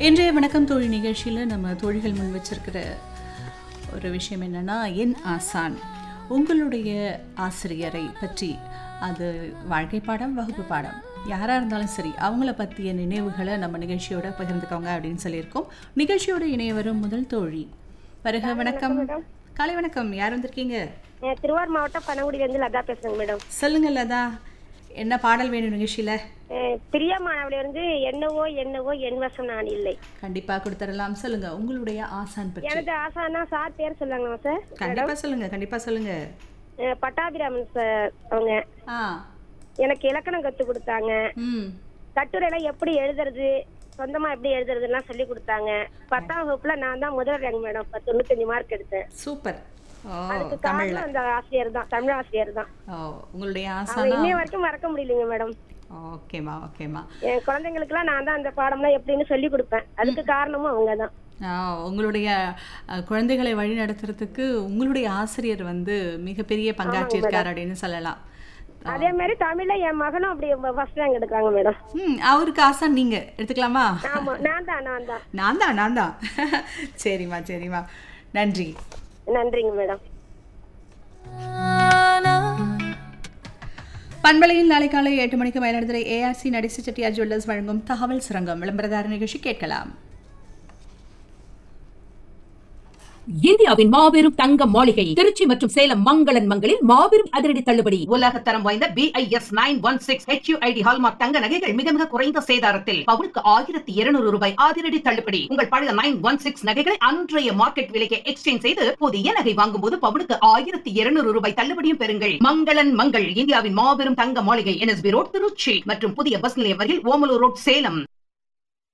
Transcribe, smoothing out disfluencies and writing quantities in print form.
இன்றைய வணக்கம் தோழி நிகழ்ச்சியில் நம்ம தோழிகள் முன் வச்சிருக்கிற ஒரு விஷயம் என்னென்னா, என் ஆசான் உங்களுடைய ஆசிரியரை பற்றி, அது வாழ்க்கை பாடம், வகுப்பு பாடம், யாராக இருந்தாலும் சரி, அவங்கள பற்றிய நினைவுகளை நம்ம நிகழ்ச்சியோட பகிர்ந்துக்கோங்க அப்படின்னு சொல்லியிருக்கோம். நிகழ்ச்சியோட இணைய வரும் முதல் தோழி. வருக, வணக்கம். காலை வணக்கம். யார் வந்திருக்கீங்க? திருவாரூர் மாவட்டம் பனங்குடியிலிருந்து லதா பேசுறேங்க மேடம். சொல்லுங்க லதா, என்ன பாடல் வேணும் நிகழ்ச்சியில? பிரியமானவள இருந்து என்னவோ என்னவோ என் வசம் நான் இல்லை. கண்டிப்பா கொடுத்துடலாம். சொல்லுங்க உங்களுடைய ஆசான் பற்றி. எனது ஆசானா சார் பேர் சொல்லாங்களா சார்? கண்டிப்பா சொல்லுங்க, கண்டிப்பா சொல்லுங்க. பட்டாபிராமன் சார் அவங்க. எனக்கு இலக்கணம் கத்து கொடுத்தாங்க. கட்டுரை எல்லாம் எப்படி எழுதுறது, சொந்தமா எப்படி எழுதுறதுலாம் சொல்லி கொடுத்தாங்க. 10ஆம் வகுப்புல நான் தான் முதல் ரேங்க் மேடம். 95 மார்க் எடுத்தேன். சூப்பர். அதுக்கு காரணம் அந்த ஆசிரியர் தான், தமிழ் ஆசிரியர் தான். உங்களுடைய ஆசானா இன்னைய வரைக்கும் மறக்க முடியலங்க மேடம். ஓகேமா, ஓகேமா. என் குழந்தைங்களுக்குலாம் நான் தான் அந்த பாடம்லாம் எப்படின்னு சொல்லி கொடுப்பேன். அதுக்கு காரணமும் அவங்க தான். உங்களுடைய குழந்தைகளை வழி நடத்துறதுக்கு உங்களுடைய ஆசிரியர் வந்து மிகப்பெரிய பங்காற்றியிருக்கார் அப்படின்னு சொல்லலாம். அதே மாதிரி தமிழ்ல என் மகனும் அப்படி ஃபர்ஸ்ட் ரேங்க் எடுக்காங்க மேடம். அவருக்கு ஆசான் நீங்க எடுத்துக்கலாமா? ஆமா, நான் தான். சரிம்மா, சரிம்மா, நன்றி. நன்றிங்க மேடம். பண்பலையில் நாளை காலை 8 மணிக்கு மயிலாடுதுறை ARC நடேச செட்டியார் ஜுவல்லர்ஸ் வழங்கும் தகவல் சுரங்கம் விளம்பரதார நிகழ்ச்சி கேட்கலாம். இந்தியாவின் மாபெரும் தங்க மாளிகை திருச்சி மற்றும் சேலம் மங்களன் மங்களில் மாபெரும் அதிரடி தள்ளுபடி. உலக தரம் வாய்ந்த BIS 916 HUID ஹால்மார்க் தங்க நகைகள் மிக மிக குறைந்த சேதாரத்தில் பவுனுக்கு 1200 ரூபாய் அதிரடி தள்ளுபடி. உங்கள் பழைய 916 நகைகளை அன்றைய மார்க்கெட் விலைக்கு எக்ஸ்சேஞ்ச் செய்து புதிய நகை வாங்கும் போது பவுனுக்கு 1200 ரூபாய் தள்ளுபடியும் பெறுங்கள். மங்களன் மங்கள், இந்தியாவின் மாபெரும் தங்க மாளிகை, NSB ரோட், திருச்சி மற்றும் புதிய பஸ் நிலையம் வரையில் ஓமலூர் ரோட், சேலம்.